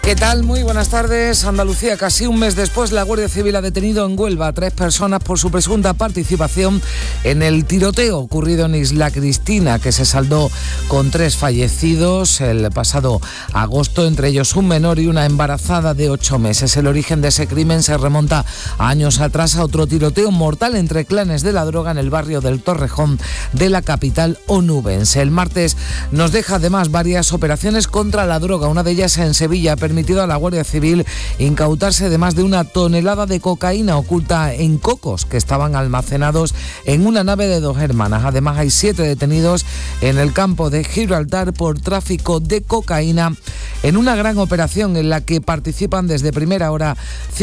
¿Qué tal? Muy buenas tardes. Andalucía, casi un mes después, la Guardia Civil ha detenido en Huelva a 3 personas por su presunta participación en el tiroteo ocurrido en Isla Cristina, que se saldó con 3 fallecidos el pasado agosto, entre ellos un menor y una embarazada de 8 meses. El origen de ese crimen se remonta a años atrás a otro tiroteo mortal entre clanes de la droga en el barrio del Torrejón de la capital onubense. El martes nos deja además varias operaciones contra la droga. Una de ellas en Sevilla ha permitido a la Guardia Civil incautarse de más de 1 tonelada de cocaína oculta en cocos que estaban almacenados en una nave de 2 hermanas. Además, hay 7 detenidos en el campo de Gibraltar por tráfico de cocaína en una gran operación en la que participan desde primera hora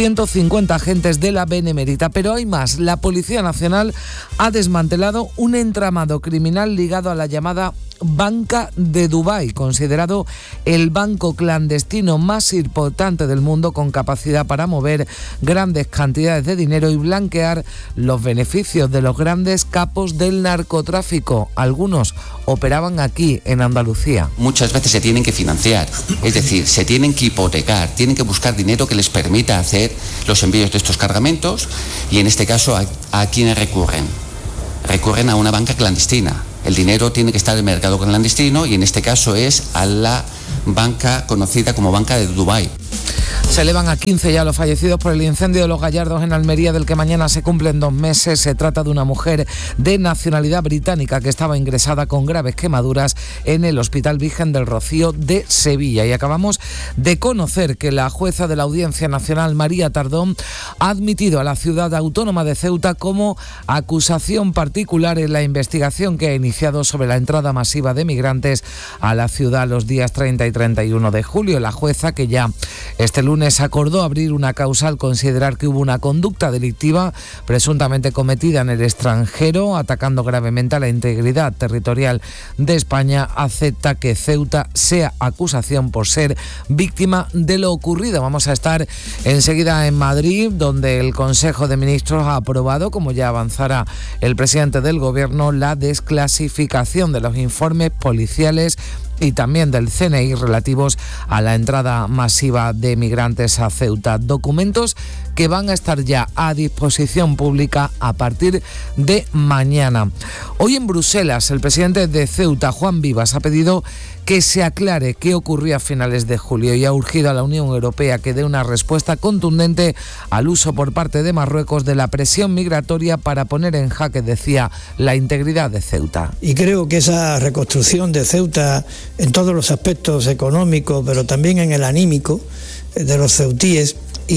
150 agentes de la Benemérita. Pero hay más. La Policía Nacional ha desmantelado un entramado criminal ligado a la llamada Banca de Dubái, considerado el banco clandestino más importante del mundo, con capacidad para mover grandes cantidades de dinero y blanquear los beneficios de los grandes capos del narcotráfico. Algunos operaban aquí en Andalucía. Muchas veces se tienen que financiar, es decir, se tienen que hipotecar, tienen que buscar dinero que les permita hacer los envíos de estos cargamentos, y en este caso, ¿a quiénes recurren? Recurren a una banca clandestina. El dinero tiene que estar en el mercado clandestino, y en este caso es a la banca conocida como Banca de Dubái. Se elevan a 15 ya los fallecidos por el incendio de Los Gallardos en Almería, del que mañana se cumplen 2 meses. Se trata de una mujer de nacionalidad británica que estaba ingresada con graves quemaduras en el Hospital Virgen del Rocío de Sevilla. Y acabamos de conocer que la jueza de la Audiencia Nacional, María Tardón, ha admitido a la ciudad autónoma de Ceuta como acusación particular en la investigación que ha iniciado sobre la entrada masiva de migrantes a la ciudad los días 30 y 31 de julio. La jueza, que ya este lunes acordó abrir una causa al considerar que hubo una conducta delictiva presuntamente cometida en el extranjero, atacando gravemente a la integridad territorial de España, acepta que Ceuta sea acusación por ser víctima de lo ocurrido. Vamos a estar enseguida en Madrid, donde el Consejo de Ministros ha aprobado, como ya avanzará el presidente del Gobierno, la desclasificación de los informes policiales y también del CNI relativos a la entrada masiva de migrantes a Ceuta. Documentos que van a estar ya a disposición pública a partir de mañana. Hoy en Bruselas, el presidente de Ceuta, Juan Vivas, ha pedido que se aclare qué ocurrió a finales de julio y ha urgido a la Unión Europea que dé una respuesta contundente al uso por parte de Marruecos de la presión migratoria para poner en jaque, decía, la integridad de Ceuta. Y creo que esa reconstrucción de Ceuta en todos los aspectos económicos, pero también en el anímico de los ceutíes,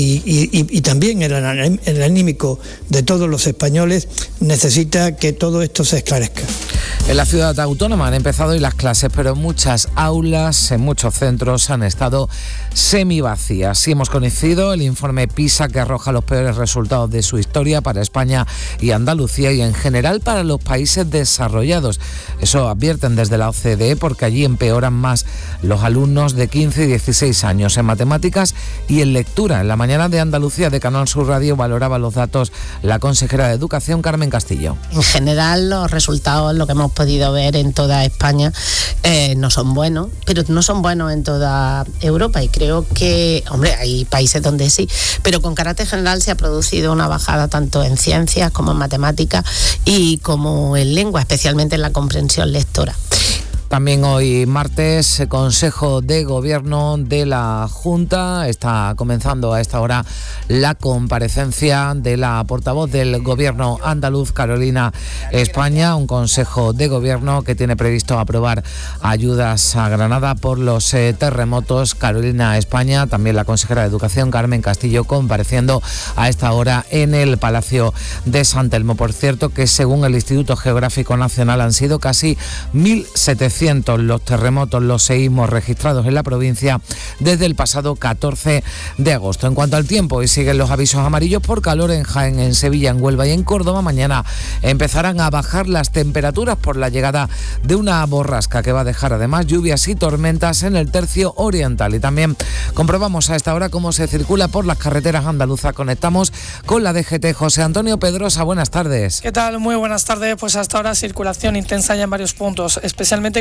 y también el anímico de todos los españoles, necesita que todo esto se esclarezca. En la ciudad autónoma han empezado hoy las clases, pero muchas aulas, en muchos centros, han estado semivacías. Y hemos conocido el informe PISA, que arroja los peores resultados de su historia para España y Andalucía, y en general para los países desarrollados. Eso advierten desde la OCDE, porque allí empeoran más los alumnos de 15 y 16 años en matemáticas y en lectura. En la mañana de Andalucía de Canal Sur Radio valoraba los datos la consejera de Educación, Carmen Castillo. En general, los resultados, lo que hemos podido ver en toda España, no son buenos, pero no son buenos en toda Europa, y creo que, hombre, hay países donde sí, pero con carácter general se ha producido una bajada tanto en ciencias como en matemáticas y como en lengua, especialmente en la comprensión lectora. También hoy martes, Consejo de Gobierno de la Junta. Está comenzando a esta hora la comparecencia de la portavoz del Gobierno andaluz, Carolina España. Un Consejo de Gobierno que tiene previsto aprobar ayudas a Granada por los terremotos. Carolina España, también la consejera de Educación, Carmen Castillo, compareciendo a esta hora en el Palacio de San Telmo. Por cierto, que según el Instituto Geográfico Nacional han sido casi 1.700 los terremotos, los seísmos registrados en la provincia desde el pasado 14 de agosto. En cuanto al tiempo, hoy siguen los avisos amarillos por calor en Jaén, en Sevilla, en Huelva y en Córdoba. Mañana empezarán a bajar las temperaturas por la llegada de una borrasca que va a dejar además lluvias y tormentas en el tercio oriental. Y también comprobamos a esta hora cómo se circula por las carreteras andaluzas. Conectamos con la DGT. José Antonio Pedrosa, buenas tardes. ¿Qué tal? Muy buenas tardes. Pues hasta ahora circulación intensa ya en varios puntos, especialmente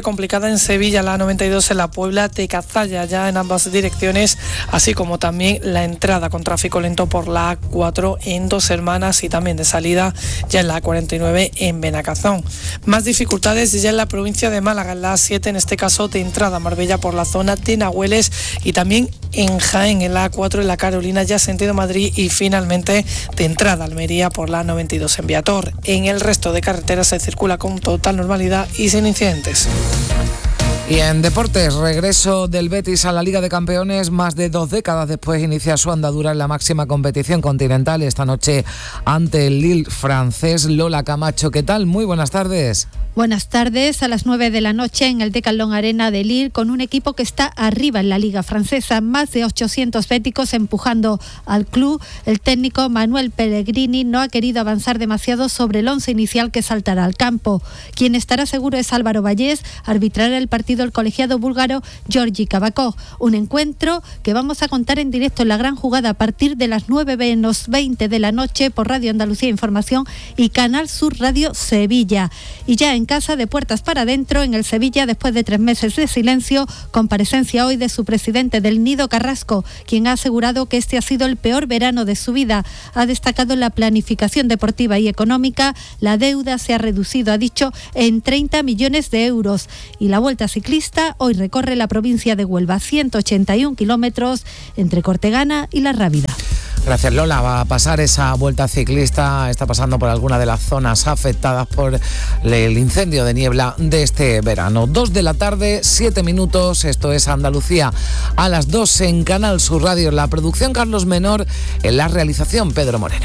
complicada en Sevilla, la 92 en la Puebla de Cazalla, ya en ambas direcciones, así como también la entrada con tráfico lento por la A4 en Dos Hermanas y también de salida ya en la A49 en Benacazón. Más dificultades ya en la provincia de Málaga, en la A7, en este caso de entrada a Marbella por la zona de Nahueles, y también en Jaén, en la A4 en la Carolina, ya sentido Madrid, y finalmente de entrada a Almería por la 92 en Viator. En el resto de carreteras se circula con total normalidad y sin incidentes. Y en deportes, regreso del Betis a la Liga de Campeones. Más de 2 décadas después inicia su andadura en la máxima competición continental, esta noche ante el Lille francés. Lola Camacho, ¿qué tal? Muy buenas tardes. Buenas tardes, a las 9 de la noche en el Decathlon Arena de Lille, con un equipo que está arriba en la Liga francesa, más de 800 béticos empujando al club. El técnico Manuel Pellegrini no ha querido avanzar demasiado sobre el 11 inicial que saltará al campo. Quien estará seguro es Álvaro Vallés, arbitrará el partido el colegiado búlgaro Georgi Kavakov. Un encuentro que vamos a contar en directo en La Gran Jugada a partir de las 9:20 de la noche por Radio Andalucía Información y Canal Sur Radio Sevilla. Y ya en casa, de puertas para adentro, en el Sevilla, después de 3 meses de silencio, comparecencia hoy de su presidente del Nido, Carrasco, quien ha asegurado que este ha sido el peor verano de su vida. Ha destacado la planificación deportiva y económica. La deuda se ha reducido, ha dicho, en 30 millones de euros. Y la Vuelta Ciclista hoy recorre la provincia de Huelva, 181 kilómetros entre Cortegana y La Rábida. Gracias, Lola. Va a pasar esa Vuelta Ciclista, está pasando por alguna de las zonas afectadas por el incendio de niebla de este verano. 2 de la tarde, 7 minutos, esto es Andalucía a las 2 en Canal Sur Radio. En la producción Carlos Menor, en la realización Pedro Moreno.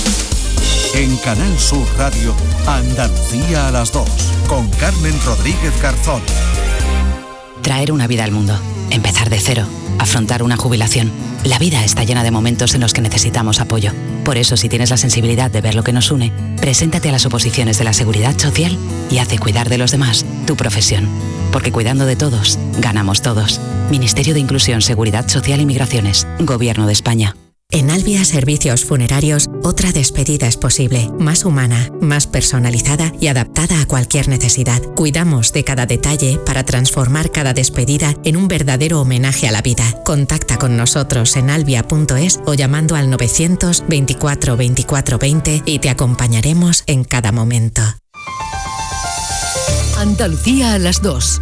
En Canal Sur Radio, Andalucía a las 2, con Carmen Rodríguez Garzón. Traer una vida al mundo, empezar de cero, afrontar una jubilación. La vida está llena de momentos en los que necesitamos apoyo. Por eso, si tienes la sensibilidad de ver lo que nos une, preséntate a las oposiciones de la Seguridad Social y haz de cuidar de los demás tu profesión. Porque cuidando de todos, ganamos todos. Ministerio de Inclusión, Seguridad Social y Migraciones. Gobierno de España. En Albia Servicios Funerarios, otra despedida es posible, más humana, más personalizada y adaptada a cualquier necesidad. Cuidamos de cada detalle para transformar cada despedida en un verdadero homenaje a la vida. Contacta con nosotros en albia.es o llamando al 924 24 20 y te acompañaremos en cada momento. Andalucía a las 2.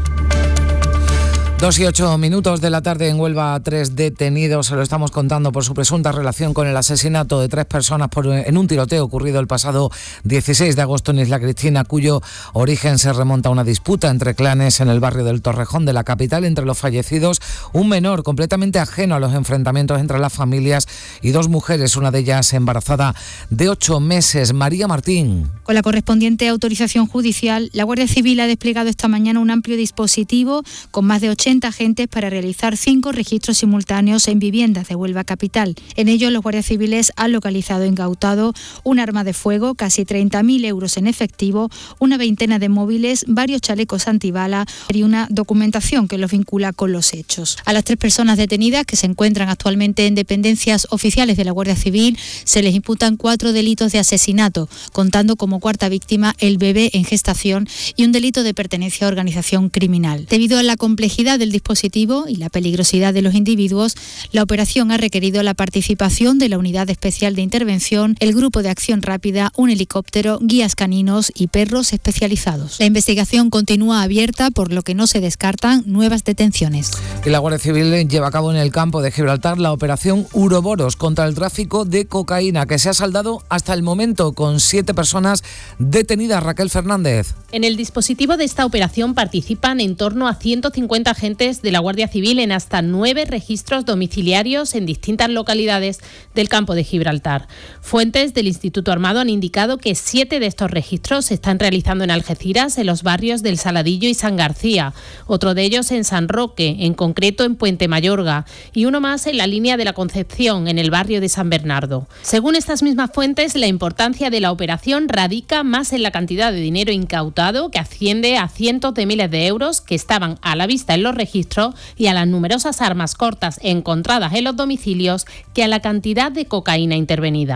2 y 8 minutos de la tarde. En Huelva, 3 detenidos. Se lo estamos contando por su presunta relación con el asesinato de 3 personas en un tiroteo ocurrido el pasado 16 de agosto en Isla Cristina, cuyo origen se remonta a una disputa entre clanes en el barrio del Torrejón de la capital. Entre los fallecidos, un menor completamente ajeno a los enfrentamientos entre las familias y 2 mujeres, una de ellas embarazada de 8 meses. María Martín. Con la correspondiente autorización judicial, la Guardia Civil ha desplegado esta mañana un amplio dispositivo con más de 80 agentes para realizar 5 registros simultáneos en viviendas de Huelva capital. En ellos, los guardias civiles han localizado e incautado un arma de fuego, casi 30.000 euros en efectivo, una veintena de móviles, varios chalecos antibala y una documentación que los vincula con los hechos. A las 3 personas detenidas, que se encuentran actualmente en dependencias oficiales de la Guardia Civil, se les imputan 4 delitos de asesinato, contando como cuarta víctima el bebé en gestación y un delito de pertenencia a organización criminal. Debido a la complejidad del dispositivo y la peligrosidad de los individuos, la operación ha requerido la participación de la Unidad Especial de Intervención, el Grupo de Acción Rápida, un helicóptero, guías caninos y perros especializados. La investigación continúa abierta, por lo que no se descartan nuevas detenciones. Y la Guardia Civil lleva a cabo en el campo de Gibraltar la operación Uroboros contra el tráfico de cocaína, que se ha saldado hasta el momento con 7 personas detenidas. Raquel Fernández. En el dispositivo de esta operación participan en torno a 150 agentes de la Guardia Civil en hasta 9 registros domiciliarios en distintas localidades del campo de Gibraltar. Fuentes del Instituto Armado han indicado que 7 de estos registros se están realizando en Algeciras, en los barrios del Saladillo y San García, otro de ellos en San Roque, en concreto en Puente Mayorga, y uno más en la línea de la Concepción, en el barrio de San Bernardo. Según estas mismas fuentes, la importancia de la operación radica más en la cantidad de dinero incautado, que asciende a cientos de miles de euros que estaban a la vista en los registros, y a las numerosas armas cortas encontradas en los domicilios, que a la cantidad de cocaína intervenida.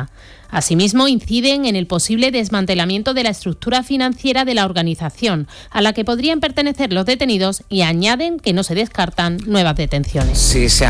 Asimismo, inciden en el posible desmantelamiento de la estructura financiera de la organización, a la que podrían pertenecer los detenidos, y añaden que no se descartan nuevas detenciones. Sí, se ha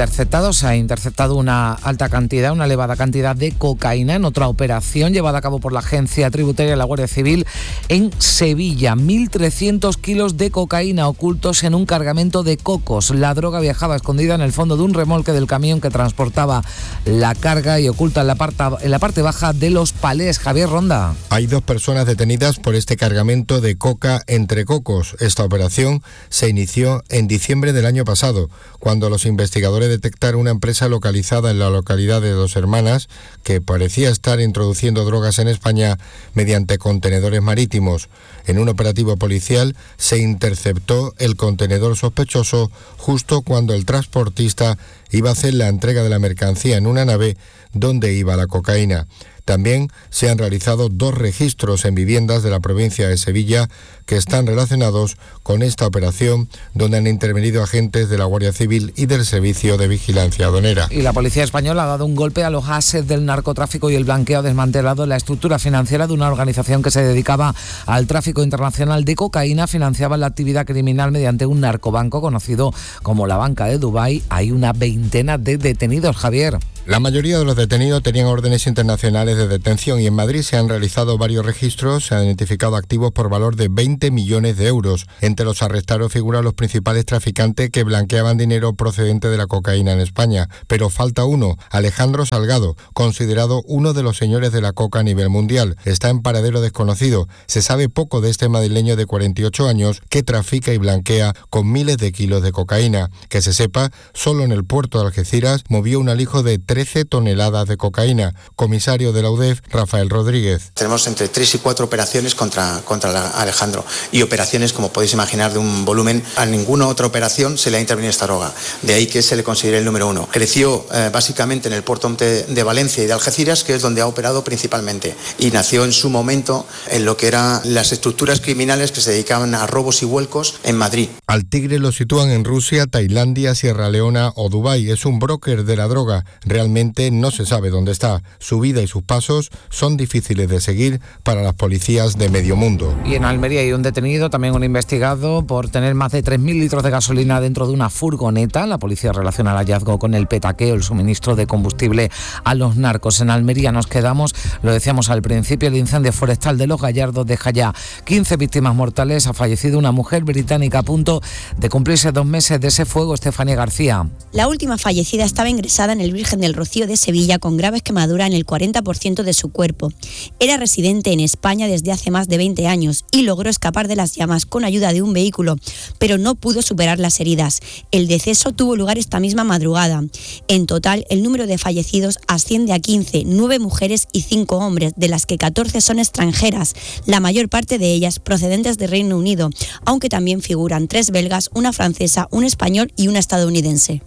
interceptado una elevada cantidad de cocaína en otra operación llevada a cabo por la Agencia Tributaria de la Guardia Civil en Sevilla. 1.300 kilos de cocaína ocultos en un cargamento de cocos. La droga viajaba escondida en el fondo de un remolque del camión que transportaba la carga y oculta en la parte baja de los palés. Javier Ronda. Hay 2 personas detenidas por este cargamento de coca entre cocos. Esta operación se inició en diciembre del año pasado, cuando los investigadores detectaron una empresa localizada en la localidad de Dos Hermanas que parecía estar introduciendo drogas en España mediante contenedores marítimos. En un operativo policial se interceptó el contenedor sospechoso justo cuando el transportista iba a hacer la entrega de la mercancía en una nave donde iba la cocaína. También se han realizado 2 registros en viviendas de la provincia de Sevilla que están relacionados con esta operación, donde han intervenido agentes de la Guardia Civil y del Servicio de Vigilancia Aduanera. Y la policía española ha dado un golpe a los ases del narcotráfico y el blanqueo. Ha desmantelado la estructura financiera de una organización que se dedicaba al tráfico internacional de cocaína. Financiaba la actividad criminal mediante un narcobanco conocido como la Banca de Dubái. Hay una veintena de detenidos, Javier. La mayoría de los detenidos tenían órdenes internacionales de detención y en Madrid se han realizado varios registros. Se han identificado activos por valor de 20 millones de euros. Entre los arrestados figuran los principales traficantes que blanqueaban dinero procedente de la cocaína en España. Pero falta uno, Alejandro Salgado, considerado uno de los señores de la coca a nivel mundial. Está en paradero desconocido. Se sabe poco de este madrileño de 48 años que trafica y blanquea con miles de kilos de cocaína. Que se sepa, solo en el puerto de Algeciras movió un alijo de 13 toneladas de cocaína. Comisario de la UDEF, Rafael Rodríguez. Tenemos entre 3 y 4 operaciones contra Alejandro, y operaciones, como podéis imaginar, de un volumen. A ninguna otra operación se le ha intervenido esta droga, de ahí que se le considere el número 1. Creció básicamente en el puerto de Valencia y de Algeciras, que es donde ha operado principalmente, y nació en su momento en lo que eran las estructuras criminales que se dedicaban a robos y vuelcos en Madrid. Al tigre lo sitúan en Rusia, Tailandia, Sierra Leona o Dubái. Es un broker de la droga. Realmente no se sabe dónde está. Su vida y sus pasos son difíciles de seguir para las policías de medio mundo. Y en Almería hay un detenido, también un investigado por tener más de 3.000 litros de gasolina dentro de una furgoneta. La policía relaciona el hallazgo con el petaqueo, el suministro de combustible a los narcos. En Almería nos quedamos, lo decíamos al principio, el incendio forestal de Los Gallardos deja ya 15 víctimas mortales. Ha fallecido una mujer británica a punto de cumplirse 2 meses de ese fuego. Estefanía García. La última fallecida estaba ingresada en el Virgen del Rocío de Sevilla con graves quemaduras en el 40% de su cuerpo. Era residente en España desde hace más de 20 años y logró escapar de las llamas con ayuda de un vehículo, pero no pudo superar las heridas. El deceso tuvo lugar esta misma madrugada. En total, el número de fallecidos asciende a 15, 9 mujeres y 5 hombres, de las que 14 son extranjeras, la mayor parte de ellas procedentes de Reino Unido, aunque también figuran 3 belgas, una francesa, un español y una estadounidense.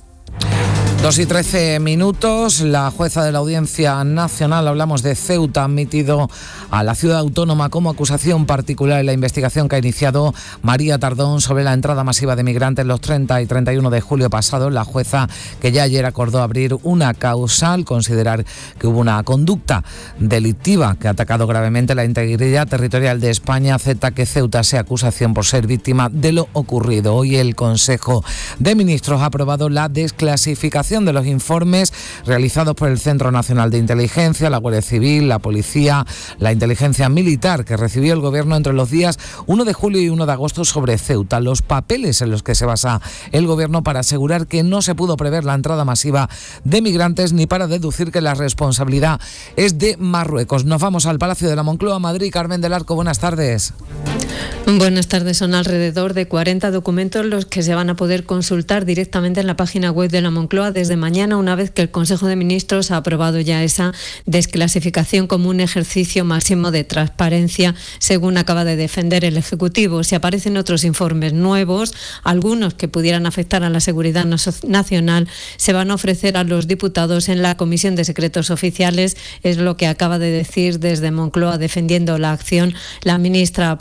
2:13. La jueza de la Audiencia Nacional, hablamos de Ceuta, ha admitido a la ciudad autónoma como acusación particular en la investigación que ha iniciado María Tardón sobre la entrada masiva de migrantes los 30 y 31 de julio pasado. La jueza, que ya ayer acordó abrir una causa al considerar que hubo una conducta delictiva que ha atacado gravemente la integridad territorial de España, acepta que Ceuta sea acusación por ser víctima de lo ocurrido. Hoy el Consejo de Ministros ha aprobado la desclasificación de los informes realizados por el Centro Nacional de Inteligencia, la Guardia Civil, la Policía, la Inteligencia Militar, que recibió el Gobierno entre los días 1 de julio y 1 de agosto sobre Ceuta. Los papeles en los que se basa el Gobierno para asegurar que no se pudo prever la entrada masiva de migrantes ni para deducir que la responsabilidad es de Marruecos. Nos vamos al Palacio de la Moncloa, Madrid. Carmen del Arco, buenas tardes. Buenas tardes. Son alrededor de 40 documentos los que se van a poder consultar directamente en la página web de la Moncloa desde mañana, una vez que el Consejo de Ministros ha aprobado ya esa desclasificación como un ejercicio máximo de transparencia, según acaba de defender el Ejecutivo. Si aparecen otros informes nuevos, algunos que pudieran afectar a la seguridad nacional, se van a ofrecer a los diputados en la Comisión de Secretos Oficiales, es lo que acaba de decir desde Moncloa, defendiendo la acción, la ministra portavoz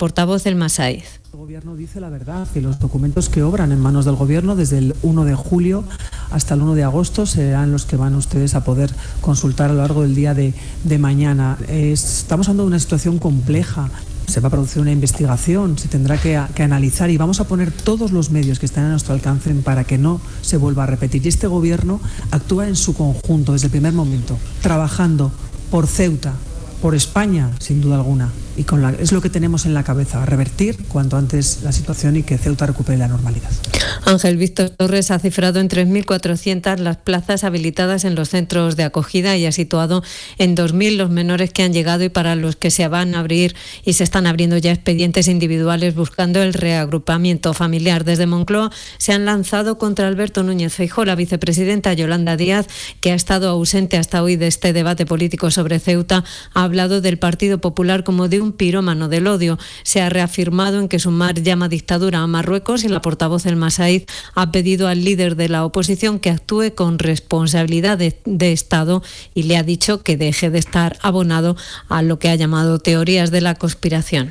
portavoz El Masaiz. El Gobierno dice la verdad y los documentos que obran en manos del Gobierno desde el 1 de julio hasta el 1 de agosto serán los que van ustedes a poder consultar a lo largo del día de mañana. Estamos hablando de una situación compleja. Se va a producir una investigación, se tendrá que analizar y vamos a poner todos los medios que están a nuestro alcance para que no se vuelva a repetir. Y este Gobierno actúa en su conjunto desde el primer momento, trabajando por Ceuta, por España, sin duda alguna. Y es lo que tenemos en la cabeza, revertir cuanto antes la situación y que Ceuta recupere la normalidad. Ángel Víctor Torres ha cifrado en 3.400 las plazas habilitadas en los centros de acogida y ha situado en 2.000 los menores que han llegado y para los que se van a abrir y se están abriendo ya expedientes individuales buscando el reagrupamiento familiar. Desde Moncloa se han lanzado contra Alberto Núñez Feijóo. La vicepresidenta Yolanda Díaz, que ha estado ausente hasta hoy de este debate político sobre Ceuta, ha hablado del Partido Popular como de un pirómano del odio. Se ha reafirmado en que Sumar llama dictadura a Marruecos y la portavoz El Masaiz ha pedido al líder de la oposición que actúe con responsabilidad de Estado y le ha dicho que deje de estar abonado a lo que ha llamado teorías de la conspiración.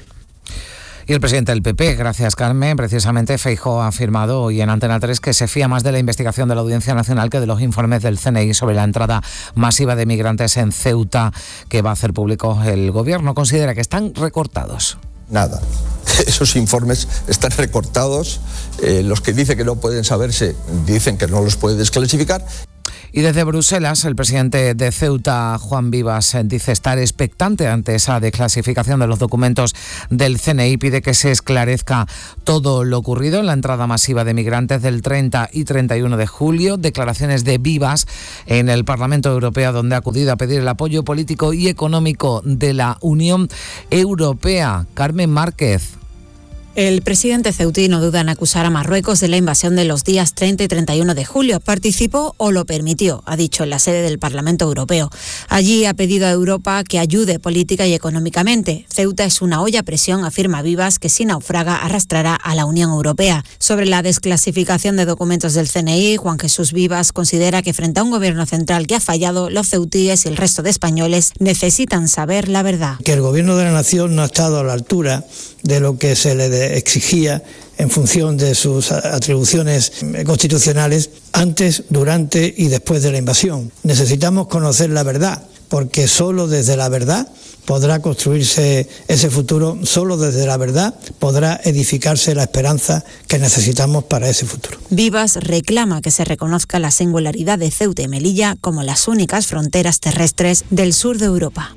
Y el presidente del PP, gracias Carmen, precisamente Feijóo ha afirmado hoy en Antena 3 que se fía más de la investigación de la Audiencia Nacional que de los informes del CNI sobre la entrada masiva de migrantes en Ceuta que va a hacer público el Gobierno. Considera que están recortados. Nada. Esos informes están recortados. Los que dicen que no pueden saberse dicen que no los puede desclasificar. Y desde Bruselas, el presidente de Ceuta, Juan Vivas, dice estar expectante ante esa desclasificación de los documentos del CNI. Pide que se esclarezca todo lo ocurrido en la entrada masiva de migrantes del 30 y 31 de julio. Declaraciones de Vivas en el Parlamento Europeo, donde ha acudido a pedir el apoyo político y económico de la Unión Europea. Carmen Márquez. El presidente ceutí no duda en acusar a Marruecos de la invasión de los días 30 y 31 de julio. Participó o lo permitió, ha dicho en la sede del Parlamento Europeo. Allí ha pedido a Europa que ayude política y económicamente. Ceuta es una olla a presión, afirma Vivas, que si naufraga arrastrará a la Unión Europea. Sobre la desclasificación de documentos del CNI, Juan Jesús Vivas considera que frente a un gobierno central que ha fallado, los ceutíes y el resto de españoles necesitan saber la verdad. Que el gobierno de la nación no ha estado a la altura de lo que se le exigía en función de sus atribuciones constitucionales antes, durante y después de la invasión. Necesitamos conocer la verdad, porque solo desde la verdad podrá construirse ese futuro, solo desde la verdad podrá edificarse la esperanza que necesitamos para ese futuro. Vivas reclama que se reconozca la singularidad de Ceuta y Melilla como las únicas fronteras terrestres del sur de Europa.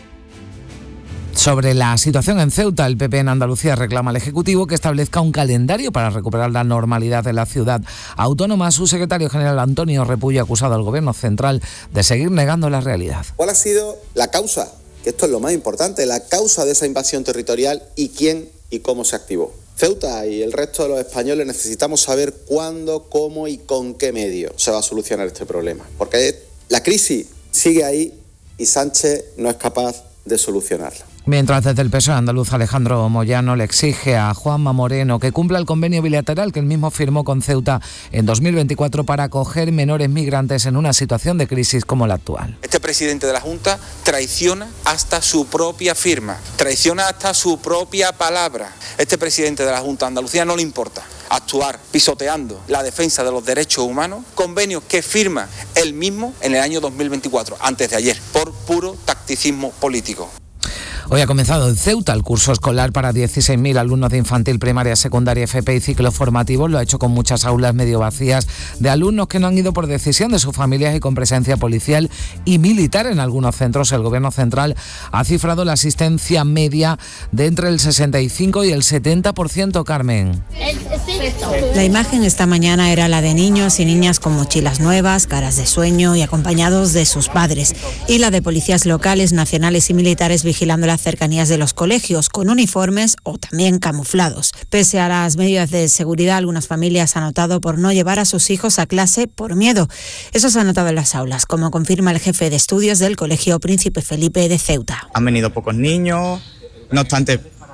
Sobre la situación en Ceuta, el PP en Andalucía reclama al Ejecutivo que establezca un calendario para recuperar la normalidad de la ciudad autónoma. Su secretario general Antonio Repulla ha acusado al Gobierno central de seguir negando la realidad. ¿Cuál ha sido la causa? Que esto es lo más importante, la causa de esa invasión territorial y quién y cómo se activó. Ceuta y el resto de los españoles necesitamos saber cuándo, cómo y con qué medio se va a solucionar este problema. Porque la crisis sigue ahí y Sánchez no es capaz de solucionarla. Mientras desde el PSOE andaluz Alejandro Moyano le exige a Juanma Moreno que cumpla el convenio bilateral que él mismo firmó con Ceuta en 2024 para acoger menores migrantes en una situación de crisis como la actual. Este presidente de la Junta traiciona hasta su propia firma, traiciona hasta su propia palabra. Este presidente de la Junta de Andalucía no le importa actuar pisoteando la defensa de los derechos humanos, convenios que firma él mismo en el año 2024, antes de ayer, por puro tacticismo político. Hoy ha comenzado en Ceuta el curso escolar para 16.000 alumnos de infantil, primaria, secundaria, FP y ciclos formativos. Lo ha hecho con muchas aulas medio vacías de alumnos que no han ido por decisión de sus familias y con presencia policial y militar en algunos centros. El Gobierno central ha cifrado la asistencia media de entre el 65 y el 70%, Carmen. La imagen esta mañana era la de niños y niñas con mochilas nuevas, caras de sueño y acompañados de sus padres, y la de policías locales, nacionales y militares vigilando las cercanías de los colegios, con uniformes o también camuflados. Pese a las medidas de seguridad, algunas familias han optado por no llevar a sus hijos a clase por miedo. Eso se ha notado en las aulas, como confirma el jefe de estudios del Colegio Príncipe Felipe de Ceuta. Han venido pocos niños, no obstante,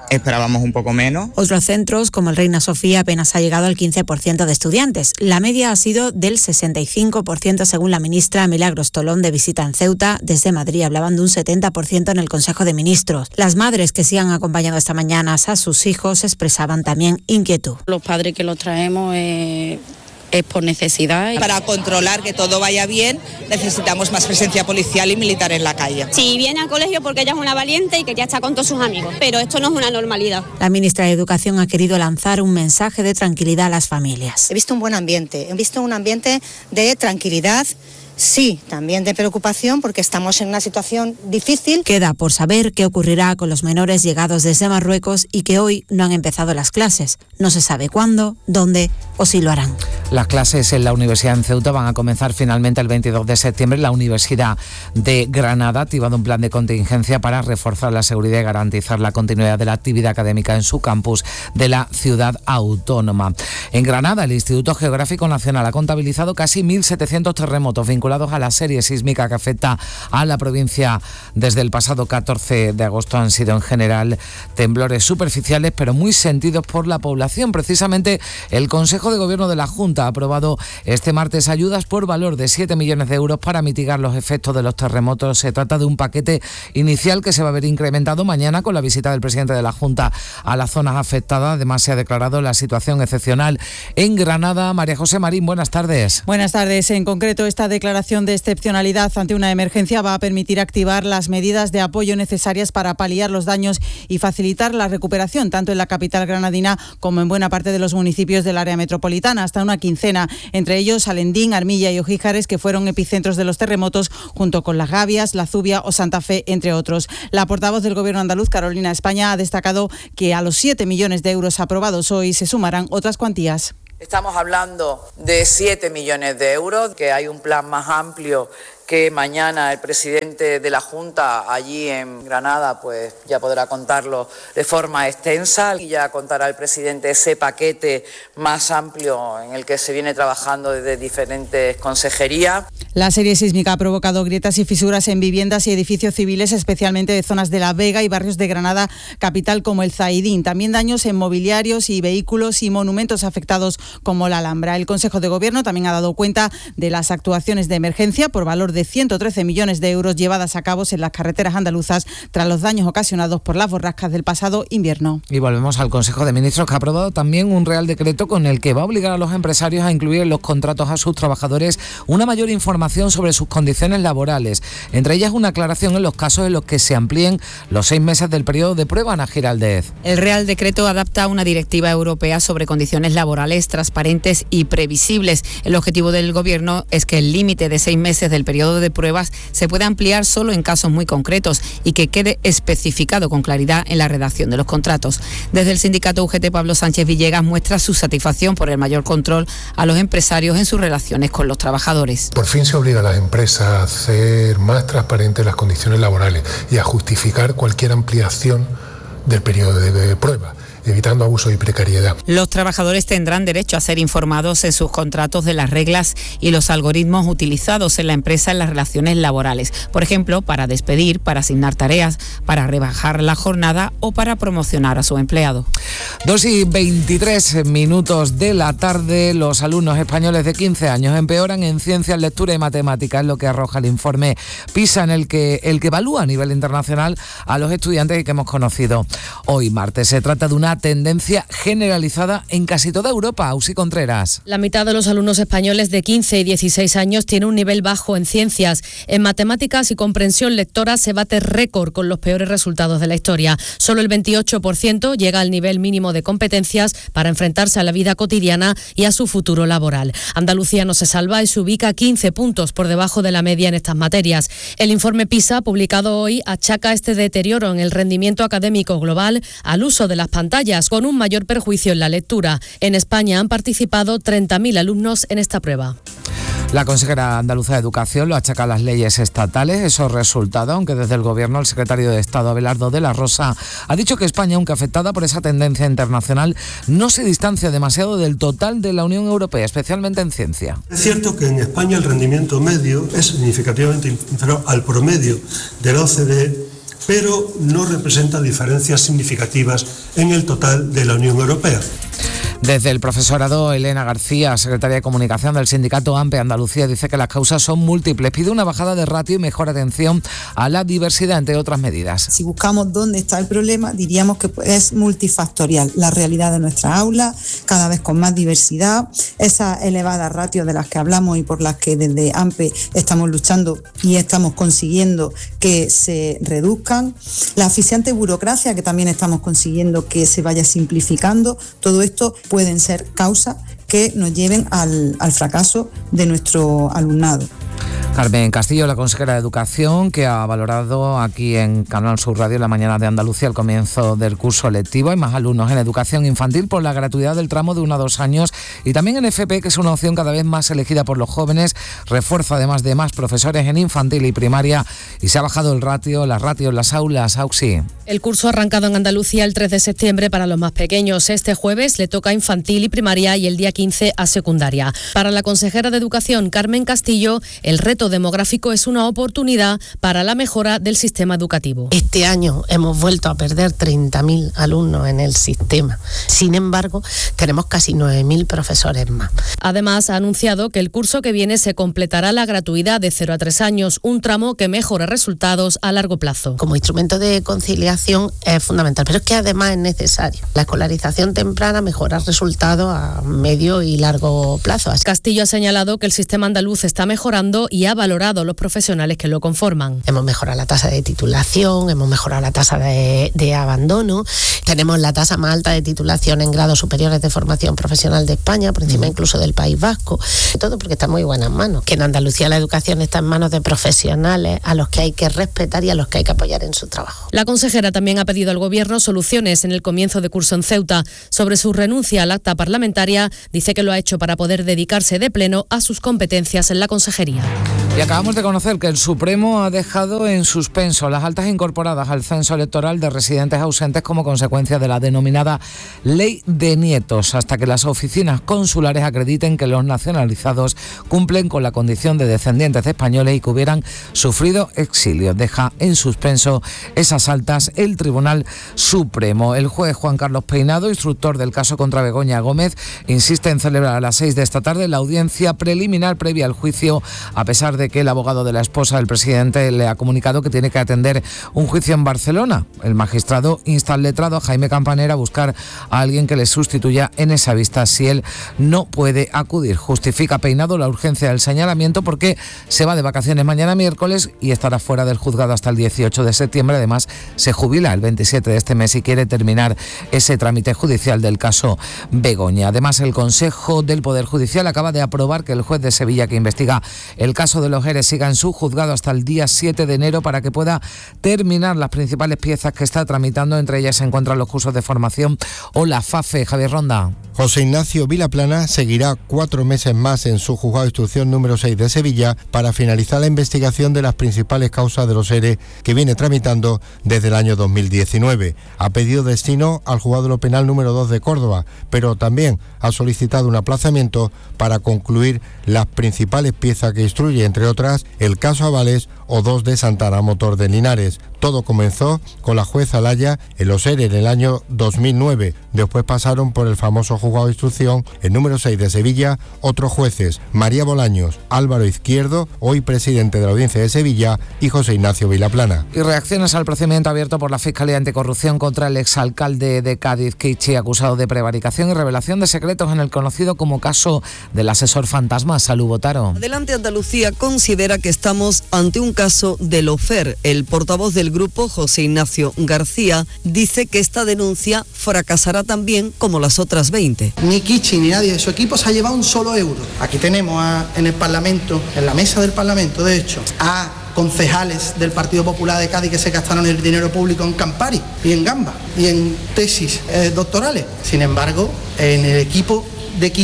esperábamos un poco menos. Otros centros, como el Reina Sofía, apenas ha llegado al 15% de estudiantes. La media ha sido del 65% según la ministra Milagros Tolón, de visita en Ceuta. Desde Madrid hablaban de un 70% en el Consejo de Ministros. Las madres que sí han acompañado esta mañana a sus hijos expresaban también inquietud. Los padres que los traemos es por necesidad. Para controlar que todo vaya bien, necesitamos más presencia policial y militar en la calle. Sí, viene al colegio porque ella es una valiente y quería estar con todos sus amigos, pero esto no es una normalidad. La ministra de Educación ha querido lanzar un mensaje de tranquilidad a las familias. He visto un buen ambiente, he visto un ambiente de tranquilidad. Sí, también de preocupación porque estamos en una situación difícil. Queda por saber qué ocurrirá con los menores llegados desde Marruecos y que hoy no han empezado las clases. No se sabe cuándo, dónde o si lo harán. Las clases en la Universidad en Ceuta van a comenzar finalmente el 22 de septiembre. La Universidad de Granada ha activado un plan de contingencia para reforzar la seguridad y garantizar la continuidad de la actividad académica en su campus de la ciudad autónoma. En Granada, el Instituto Geográfico Nacional ha contabilizado casi 1.700 terremotos vinculados a la serie sísmica que afecta a la provincia desde el pasado 14 de agosto. Han sido en general temblores superficiales pero muy sentidos por la población. Precisamente el Consejo de Gobierno de la Junta ha aprobado este martes ayudas por valor de 7 millones de euros para mitigar los efectos de los terremotos. Se trata de un paquete inicial que se va a ver incrementado mañana con la visita del presidente de la Junta a las zonas afectadas. Además, se ha declarado la situación excepcional en Granada. María José Marín, buenas tardes. Buenas tardes. En concreto, esta declaración de excepcionalidad ante una emergencia va a permitir activar las medidas de apoyo necesarias para paliar los daños y facilitar la recuperación, tanto en la capital granadina como en buena parte de los municipios del área metropolitana. Hasta una quincena, entre ellos Alendín, Armilla y Ojíjares, que fueron epicentros de los terremotos, junto con Las Gavias, La Zubia o Santa Fe, entre otros. La portavoz del Gobierno andaluz, Carolina España, ha destacado que a los 7 millones de euros aprobados hoy se sumarán otras cuantías. Estamos hablando de 7 millones de euros, que hay un plan más amplio que mañana el presidente de la Junta allí en Granada pues ya podrá contarlo de forma extensa y ya contará el presidente ese paquete más amplio en el que se viene trabajando desde diferentes consejerías. La serie sísmica ha provocado grietas y fisuras en viviendas y edificios civiles, especialmente de zonas de La Vega y barrios de Granada capital como el Zaidín. También daños en mobiliarios y vehículos y monumentos afectados como la Alhambra. El Consejo de Gobierno también ha dado cuenta de las actuaciones de emergencia por valor de 113 millones de euros llevadas a cabo en las carreteras andaluzas tras los daños ocasionados por las borrascas del pasado invierno. Y volvemos al Consejo de Ministros, que ha aprobado también un Real Decreto con el que va a obligar a los empresarios a incluir en los contratos a sus trabajadores una mayor información sobre sus condiciones laborales. Entre ellas, una aclaración en los casos en los que se amplíen los 6 meses del periodo de prueba. Ana Giraldez. El Real Decreto adapta una directiva europea sobre condiciones laborales transparentes y previsibles. El objetivo del Gobierno es que el límite de 6 meses del periodo de pruebas se puede ampliar solo en casos muy concretos y que quede especificado con claridad en la redacción de los contratos. Desde el sindicato UGT, Pablo Sánchez Villegas muestra su satisfacción por el mayor control a los empresarios en sus relaciones con los trabajadores. Por fin se obliga a las empresas a hacer más transparentes las condiciones laborales y a justificar cualquier ampliación del periodo de prueba, evitando abuso y precariedad. Los trabajadores tendrán derecho a ser informados en sus contratos de las reglas y los algoritmos utilizados en la empresa en las relaciones laborales. Por ejemplo, para despedir, para asignar tareas, para rebajar la jornada o para promocionar a su empleado. 2:23 de la tarde. Los alumnos españoles de 15 años empeoran en ciencias, lectura y matemáticas, es lo que arroja el informe PISA, en el que evalúa a nivel internacional a los estudiantes y que hemos conocido hoy martes. Se trata de una tendencia generalizada en casi toda Europa. Ausi Contreras. La mitad de los alumnos españoles de 15 y 16 años tiene un nivel bajo en ciencias. En matemáticas y comprensión lectora se bate récord con los peores resultados de la historia. Solo el 28% llega al nivel mínimo de competencias para enfrentarse a la vida cotidiana y a su futuro laboral. Andalucía no se salva y se ubica 15 puntos por debajo de la media en estas materias. El informe PISA, publicado hoy, achaca este deterioro en el rendimiento académico global al uso de las pantallas, con un mayor perjuicio en la lectura. En España han participado 30.000 alumnos en esta prueba. La consejera andaluza de Educación lo achaca a las leyes estatales, esos resultados, aunque desde el Gobierno el secretario de Estado, Abelardo de la Rosa, ha dicho que España, aunque afectada por esa tendencia internacional, no se distancia demasiado del total de la Unión Europea, especialmente en ciencia. Es cierto que en España el rendimiento medio es significativamente inferior al promedio de la OCDE, pero no representa diferencias significativas en el total de la Unión Europea. Desde el profesorado, Elena García, secretaria de Comunicación del sindicato AMPE Andalucía, dice que las causas son múltiples. Pide una bajada de ratio y mejor atención a la diversidad, entre otras medidas. Si buscamos dónde está el problema, diríamos que es multifactorial. La realidad de nuestras aulas, cada vez con más diversidad, esas elevadas ratios de las que hablamos y por las que desde AMPE estamos luchando y estamos consiguiendo que se reduzcan, la asfixiante burocracia que también estamos consiguiendo que se vaya simplificando. Todo esto pueden ser causas que nos lleven al fracaso de nuestro alumnado. Carmen Castillo, la consejera de Educación, que ha valorado aquí en Canal Sur Radio la mañana de Andalucía el comienzo del curso lectivo. Hay más alumnos en educación infantil por la gratuidad del tramo de 1 a 2 años y también en FP, que es una opción cada vez más elegida por los jóvenes. Refuerza además de más profesores en infantil y primaria y se ha bajado las ratios en las aulas. Auxi. El curso ha arrancado en Andalucía el 3 de septiembre para los más pequeños. Este jueves le toca a infantil y primaria y el día 15 a secundaria. Para la consejera de Educación, Carmen Castillo, el reto demográfico es una oportunidad para la mejora del sistema educativo. Este año hemos vuelto a perder 30.000 alumnos en el sistema. Sin embargo, tenemos casi 9.000 profesores más. Además, ha anunciado que el curso que viene se completará la gratuidad de 0 a 3 años, un tramo que mejora resultados a largo plazo. Como instrumento de conciliación es fundamental, pero es que además es necesario. La escolarización temprana mejora resultados a medio y largo plazo. Castillo ha señalado que el sistema andaluz está mejorando y ha valorado los profesionales que lo conforman. Hemos mejorado la tasa de titulación, hemos mejorado la tasa de abandono, tenemos la tasa más alta de titulación en grados superiores de formación profesional de España, por encima incluso del País Vasco, todo porque está en muy buenas manos. Que en Andalucía la educación está en manos de profesionales a los que hay que respetar y a los que hay que apoyar en su trabajo. La consejera también ha pedido al Gobierno soluciones en el comienzo de curso en Ceuta. Sobre su renuncia al acta parlamentaria, dice que lo ha hecho para poder dedicarse de pleno a sus competencias en la consejería. Y acabamos de conocer que el Supremo ha dejado en suspenso las altas incorporadas al censo electoral de residentes ausentes como consecuencia de la denominada Ley de Nietos, hasta que las oficinas consulares acrediten que los nacionalizados cumplen con la condición de descendientes de españoles y que hubieran sufrido exilio. Deja en suspenso esas altas el Tribunal Supremo. El juez Juan Carlos Peinado, instructor del caso contra Begoña Gómez, insiste en celebrar a las 6 de esta tarde la audiencia preliminar previa al juicio, a pesar de que el abogado de la esposa del presidente le ha comunicado que tiene que atender un juicio en Barcelona. El magistrado insta al letrado Jaime Campanera a buscar a alguien que le sustituya en esa vista si él no puede acudir. Justifica Peinado la urgencia del señalamiento porque se va de vacaciones mañana miércoles y estará fuera del juzgado hasta el 18 de septiembre. Además, se jubila el 27 de este mes y quiere terminar ese trámite judicial del caso Begoña. Además, el Consejo del Poder Judicial acaba de aprobar que el juez de Sevilla que investiga el caso de los ERE siga en su juzgado hasta el día 7 de enero para que pueda terminar las principales piezas que está tramitando. Entre ellas se encuentran los cursos de formación o la FAFE. Javier Ronda. José Ignacio Vilaplana seguirá 4 meses más en su juzgado de instrucción número 6 de Sevilla para finalizar la investigación de las principales causas de los ERE que viene tramitando desde el año 2019. Ha pedido destino al juzgado de lo penal número 2 de Córdoba, pero también ha solicitado un aplazamiento para concluir las principales piezas que instruye, entre otras, el caso Avales o 2 de Santana Motor de Linares. Todo comenzó con la jueza Laya en los ERE en el año 2009. Después pasaron por el famoso juzgado de instrucción, el número 6 de Sevilla, otros jueces, María Bolaños, Álvaro Izquierdo, hoy presidente de la Audiencia de Sevilla, y José Ignacio Vilaplana. Y reacciones al procedimiento abierto por la Fiscalía Anticorrupción contra el exalcalde de Cádiz, Kichi, acusado de prevaricación y revelación de secretos en el conocido como caso del asesor fantasma. Salud, Botaro. Adelante Andalucía considera que estamos ante un caso de lofer. El portavoz del grupo, José Ignacio García, dice que esta denuncia fracasará también como las otras 20. Ni Kichi ni nadie de su equipo se ha llevado un solo euro. Aquí tenemos en el Parlamento, en la mesa del Parlamento, de hecho, a concejales del Partido Popular de Cádiz que se gastaron el dinero público en Campari y en gamba y en tesis doctorales. Sin embargo, en el equipo de Kichi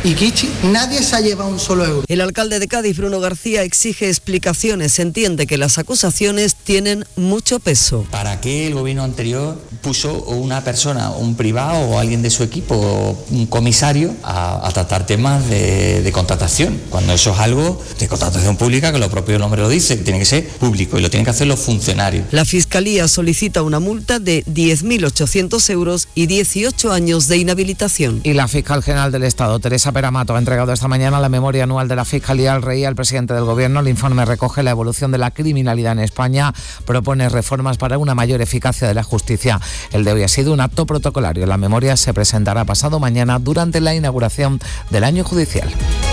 y Kichi, nadie se ha llevado un solo euro. El alcalde de Cádiz, Bruno García, exige explicaciones. Entiende que las acusaciones tienen mucho peso. ¿Para qué el gobierno anterior puso una persona, un privado o alguien de su equipo, un comisario, a tratar temas de contratación? Cuando eso es algo de contratación pública, que lo propio nombre lo dice, que tiene que ser público y lo tienen que hacer los funcionarios. La Fiscalía solicita una multa de 10.800 euros y 18 años de inhabilitación. Y la fiscal general del Estado, Teresa Peramato, ha entregado esta mañana la memoria anual de la Fiscalía al Rey y al presidente del Gobierno. El informe recoge la evolución de la criminalidad en España, propone reformas para una mayor eficacia de la justicia. El de hoy ha sido un acto protocolario. La memoria se presentará pasado mañana durante la inauguración del año judicial.